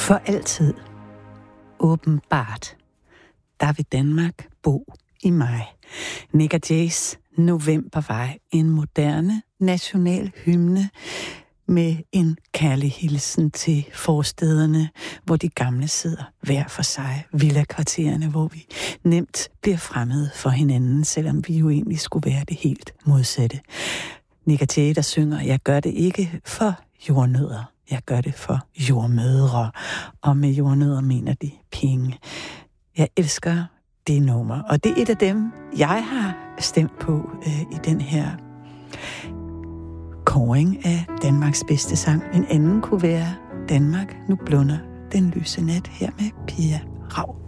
For altid. Åbenbart. Der vil Danmark bo i mig. Nik & Jays Novembervej. En moderne national hymne med en kærlig hilsen til forstederne, hvor de gamle sidder hver for sig. Villa-kvartererne, hvor vi nemt bliver fremmede for hinanden, selvom vi jo egentlig skulle være det helt modsatte. Nik & Jay, der synger, jeg gør det ikke for jordnødder. Jeg gør det for jordmødre. Og med jordnødder mener de penge. Jeg elsker det nummer. Og det er et af dem, jeg har stemt på i den her kåring af Danmarks bedste sang. En anden kunne være Danmark, nu blunder den lyse nat her med Pia Raug.